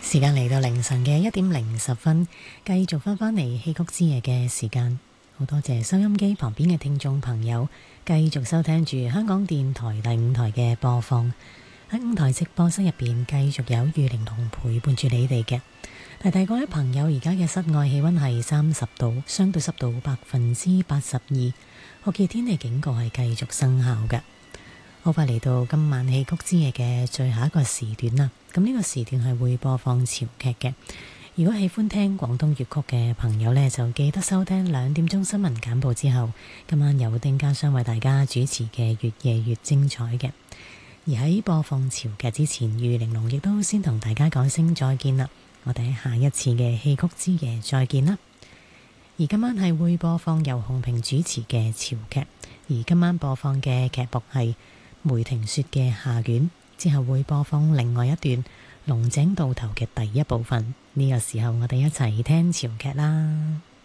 時間嚟到凌晨嘅1:10，繼續返嚟戲曲之夜嘅時間。好多謝收音機旁邊嘅聽眾朋友，繼續收聽住香港電台第5台嘅播放。喺5台直播室入邊，繼續有玉玲瓏陪伴住你哋嘅。提提各位朋友，而家嘅室外氣溫係30度，相對濕度82%，酷熱天氣警告係繼續生效嘅。好快嚟到今晚戲曲之夜嘅最後一個時段啦。咁呢個時段係會播放潮劇嘅。如果喜歡聽廣東粵曲嘅朋友呢，就記得收聽2點鐘新聞簡報之後，今晚由丁家雙為大家主持嘅越夜越精彩嘅。而喺播放潮劇之前，玉玲瓏亦都先同大家講聲再見啦。我哋喺下一次嘅戲曲之夜再見啦。而今晚係會播放由洪平主持嘅潮劇，而今晚播放嘅劇目係梅亭說嘅下卷，之後會播放另外一段龍井渡頭嘅第1部分。呢個時候我哋一齊聽潮劇啦。